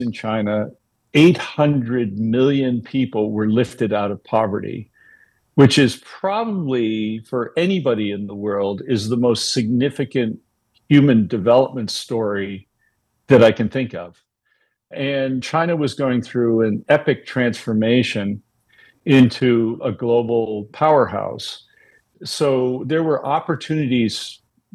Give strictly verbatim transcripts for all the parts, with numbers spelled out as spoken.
in China, eight hundred million people were lifted out of poverty, which is probably for anybody in the world is the most significant human development story that I can think of. And China was going through an epic transformation into a global powerhouse. So there were opportunities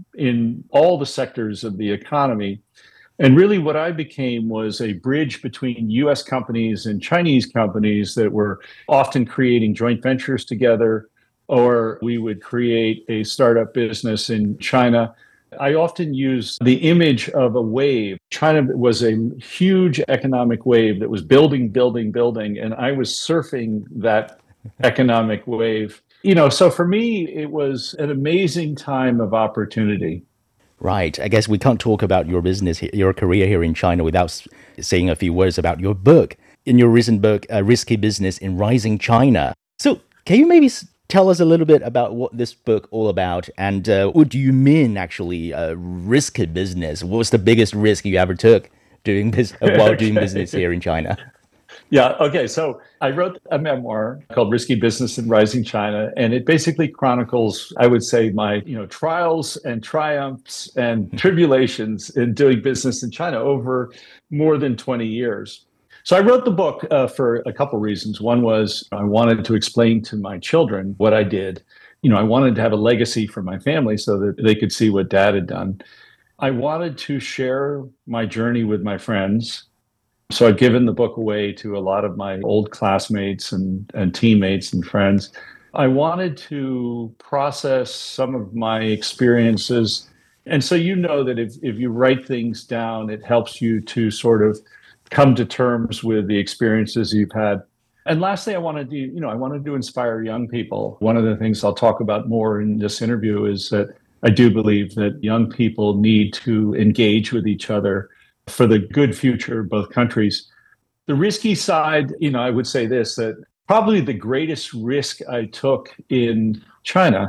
in all the sectors of the economy. And really, what I became was a bridge between U S companies and Chinese companies that were often creating joint ventures together, or we would create a startup business in China. I often use the image of a wave. China was a huge economic wave that was building, building, building, and I was surfing that economic wave. You know, so for me, it was an amazing time of opportunity. Right. I guess we can't talk about your business, he- your career here in China without s- saying a few words about your book. In your recent book, uh, Risky Business in Rising China. So, can you maybe s- tell us a little bit about what this book all about, and uh, what do you mean actually uh, risky business? What was the biggest risk you ever took doing this uh, while doing business Okay. here in China? Yeah. Okay. So I wrote a memoir called Risky Business in Rising China, and it basically chronicles, I would say, my, you know, trials and triumphs and tribulations in doing business in China over more than twenty years. So I wrote the book uh, for a couple reasons. One was I wanted to explain to my children what I did. You know, I wanted to have a legacy for my family so that they could see what dad had done. I wanted to share my journey with my friends, so I've given the book away to a lot of my old classmates and, and teammates and friends. I wanted to process some of my experiences. And so you know that if, if you write things down, it helps you to sort of come to terms with the experiences you've had. And lastly, I wanted to, you know, I wanted to inspire young people. One of the things I'll talk about more in this interview is that I do believe that young people need to engage with each other for the good future of both countries. The risky side, you know, I would say this, that probably the greatest risk I took in China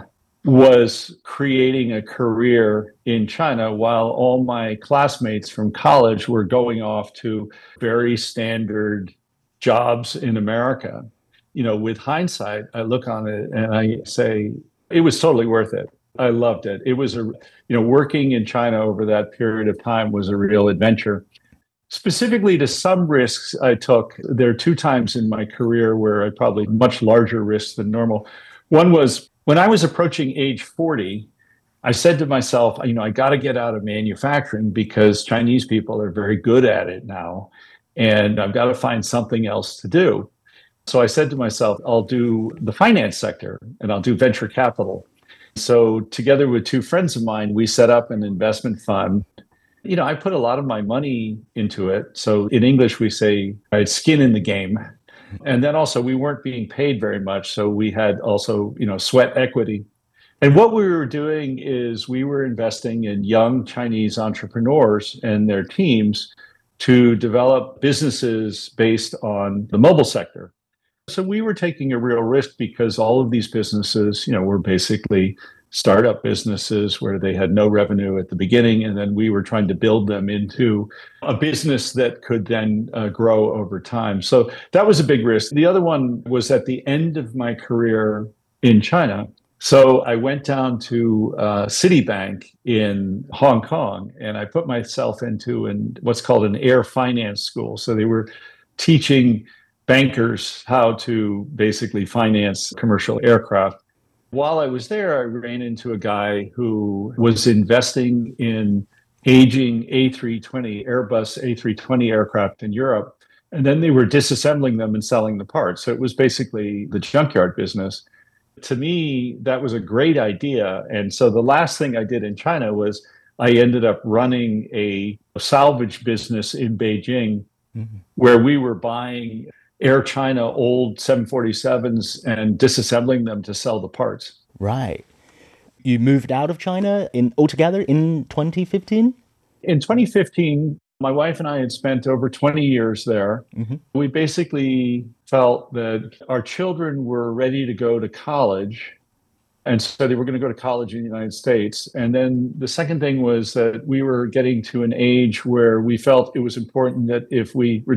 was creating a career in China while all my classmates from college were going off to very standard jobs in America. You know, with hindsight, I look on it and I say it was totally worth it. I loved it. It was a, you know, working in China over that period of time was a real adventure. Specifically to some risks I took, there are two times in my career where I probably much larger risks than normal. One was when I was approaching age forty, I said to myself, you know, I got to get out of manufacturing because Chinese people are very good at it now, and I've got to find something else to do. So I said to myself, I'll do the finance sector and I'll do venture capital. So together with two friends of mine, we set up an investment fund. You know, I put a lot of my money into it. So in English, we say I had skin in the game. And then also we weren't being paid very much. So we had also, you know, sweat equity. And what we were doing is we were investing in young Chinese entrepreneurs and their teams to develop businesses based on the mobile sector. So we were taking a real risk because all of these businesses, you know, were basically startup businesses where they had no revenue at the beginning, and then we were trying to build them into a business that could then uh, grow over time. So that was a big risk. The other one was at the end of my career in China. So I went down to uh, Citibank in Hong Kong, and I put myself into an, what's called an air finance school. So they were teaching bankers how to basically finance commercial aircraft. While I was there, I ran into a guy who was investing in aging A three twenty, Airbus A three twenty aircraft in Europe. And then they were disassembling them and selling the parts. So it was basically the junkyard business. To me, that was a great idea. And so the last thing I did in China was I ended up running a salvage business in Beijing Mhm. where we were buying Air China old seven forty-sevens and disassembling them to sell the parts. Right. You moved out of China in altogether in twenty fifteen? In twenty fifteen, my wife and I had spent over twenty years there. Hmm. We basically felt that our children were ready to go to college And so they were going to go to college in the United States. And then the second thing was that we were getting to an age where we felt it was important that if we